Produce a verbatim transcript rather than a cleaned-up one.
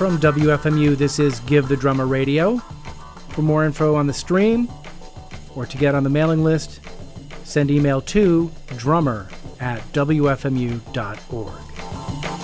From W F M U, this is Give the Drummer Radio. For more info on the stream or to get on the mailing list, send email to drummer at w f m u dot org.